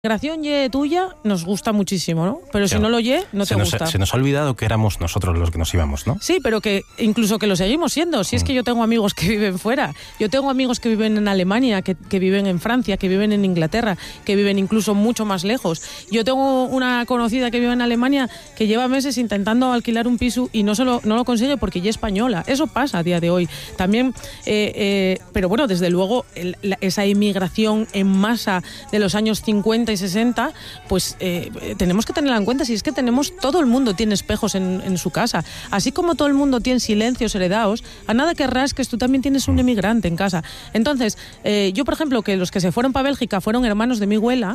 Migración ye tuya nos gusta muchísimo, ¿no? Pero si no lo ye, no te gusta. Se nos ha olvidado que éramos nosotros los que nos íbamos, ¿no? Sí, pero que incluso que lo seguimos siendo. Si es que yo tengo amigos que viven fuera. Yo tengo amigos que viven en Alemania, que viven en Francia, que viven en Inglaterra, que viven incluso mucho más lejos. Yo tengo una conocida que vive en Alemania que lleva meses intentando alquilar un piso y no lo consigue porque ya es española. Eso pasa a día de hoy. También, pero bueno, desde luego, esa inmigración en masa de los años 50 y 60, pues tenemos que tenerla en cuenta. Si es que todo el mundo tiene espejos en su casa, así como todo el mundo tiene silencios heredados, a nada que rasques tú también tienes un emigrante en casa. Entonces, yo por ejemplo, que los que se fueron para Bélgica fueron hermanos de mi abuela,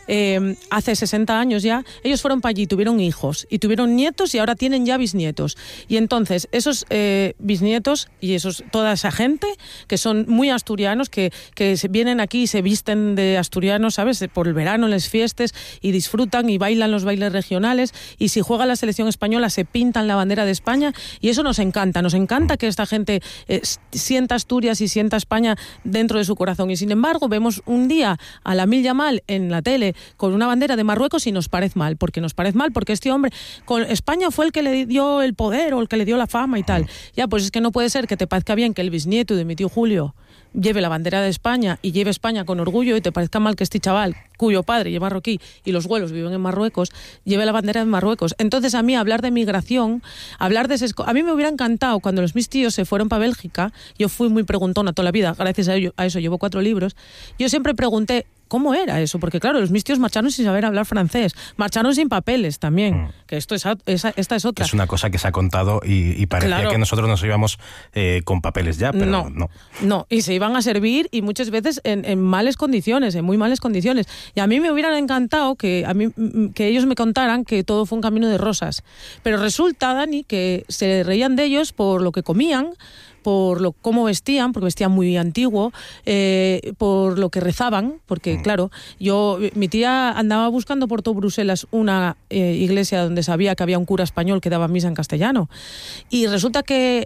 hace 60 años ya, ellos fueron para allí, tuvieron hijos y tuvieron nietos y ahora tienen ya bisnietos. Y entonces esos bisnietos y toda esa gente que son muy asturianos, que vienen aquí y se visten de asturianos, ¿sabes? Por el verano, en las fiestas, y disfrutan y bailan los bailes regionales, y si juega la selección española se pintan la bandera de España, y eso nos encanta que esta gente sienta Asturias y sienta España dentro de su corazón. Y sin embargo vemos un día a Lamine Yamal en la tele con una bandera de Marruecos y nos parece mal porque este hombre con España fue el que le dio el poder o el que le dio la fama y tal. Ya, pues es que no puede ser que te parezca bien que el bisnieto de mi tío Julio lleve la bandera de España y lleve España con orgullo, y te parezca mal que este chaval, cuyo padre es marroquí y los abuelos viven en Marruecos, lleve la bandera de Marruecos. Entonces a mí hablar de migración, a mí me hubiera encantado cuando mis tíos se fueron para Bélgica. Yo fui muy preguntona toda la vida, gracias a eso llevo 4 libros. Yo siempre pregunté ¿cómo era eso? Porque claro, los mis tíos marcharon sin saber hablar francés, marcharon sin papeles también, que esta es otra. Es una cosa que se ha contado y parecía que nosotros nos íbamos con papeles ya, pero no. No, y se iban a servir y muchas veces en malas condiciones, en muy malas condiciones. Y a mí me hubieran encantado que ellos me contaran que todo fue un camino de rosas. Pero resulta, Dani, que se reían de ellos por lo que comían, por cómo vestían, porque vestían muy antiguo, por lo que rezaban, porque claro, mi tía andaba buscando por todo Bruselas una iglesia donde sabía que había un cura español que daba misa en castellano, y resulta que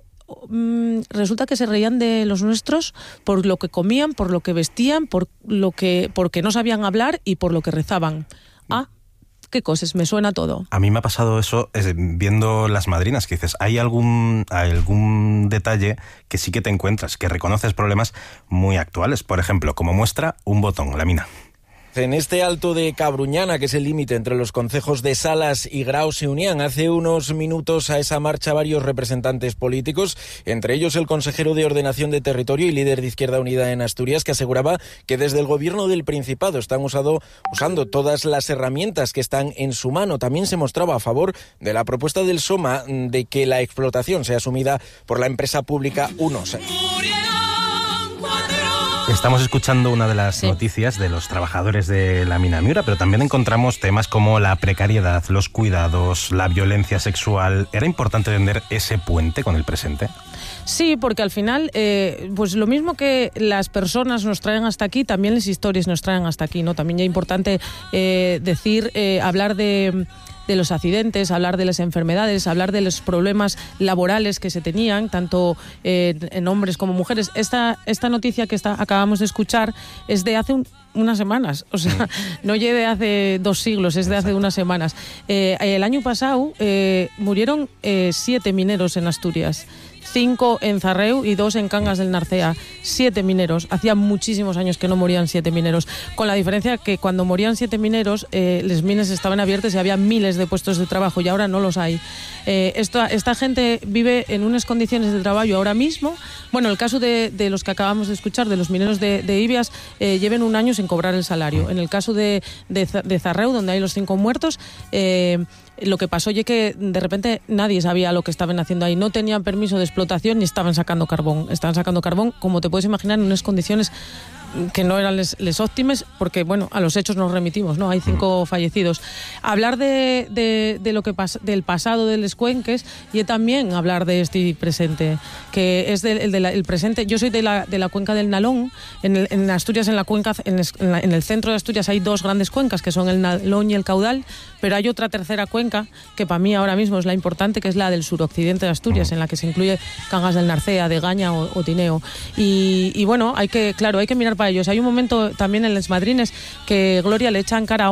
se reían de los nuestros por lo que comían, por lo que vestían, porque no sabían hablar y por lo que rezaban. ¿Qué cosas? Me suena todo. A mí me ha pasado eso viendo Las Madrinas, que dices, hay algún detalle que sí que te encuentras, que reconoces problemas muy actuales. Por ejemplo, como muestra un botón, la mina. En este alto de Cabruñana, que es el límite entre los concejos de Salas y Grao, se unían hace unos minutos a esa marcha varios representantes políticos, entre ellos el consejero de Ordenación de Territorio y líder de Izquierda Unida en Asturias, que aseguraba que desde el gobierno del Principado están usando todas las herramientas que están en su mano. También se mostraba a favor de la propuesta del SOMA de que la explotación sea asumida por la empresa pública UNOS. Estamos escuchando una de las noticias de los trabajadores de la mina Miura, pero también encontramos temas como la precariedad, los cuidados, la violencia sexual. ¿Era importante tender ese puente con el presente? Sí, porque al final, pues lo mismo que las personas nos traen hasta aquí, también las historias nos traen hasta aquí, ¿no? También es importante hablar de los accidentes, hablar de las enfermedades, hablar de los problemas laborales que se tenían, tanto en hombres como mujeres. Esta noticia que acabamos de escuchar es de hace unas semanas, o sea, no lleve de hace 2 siglos, es de hace unas semanas. El año pasado murieron 7 mineros en Asturias. 5 en Zarreu y 2 en Cangas del Narcea. 7 mineros. Hacía muchísimos años que no morían 7 mineros. Con la diferencia que cuando morían 7 mineros, las minas estaban abiertas y había miles de puestos de trabajo, y ahora no los hay. Esta gente vive en unas condiciones de trabajo ahora mismo. Bueno, el caso de los que acabamos de escuchar, de los mineros de Ibias, lleven 1 año sin cobrar el salario. En el caso de Zarreu, donde hay los 5 muertos, lo que pasó es que de repente nadie sabía lo que estaban haciendo ahí. No tenían permiso de explotación ni estaban sacando carbón. Estaban sacando carbón, como te puedes imaginar, en unas condiciones que no eran les óptimas, porque bueno, a los hechos nos remitimos, ¿no? Hay 5 fallecidos. Hablar de lo que del pasado de los cuenques, y también hablar de este presente, que es el presente. Yo soy de la cuenca del Nalón. En Asturias, en la cuenca, en el centro de Asturias hay 2 grandes cuencas, que son el Nalón y el Caudal, pero hay otra tercera cuenca que para mí ahora mismo es la importante, que es la del suroccidente de Asturias, en la que se incluye Cangas del Narcea, Degaña o Tineo. Y bueno, hay que mirar para para ellos. Hay un momento también en Les Madrines que Gloria le echa en cara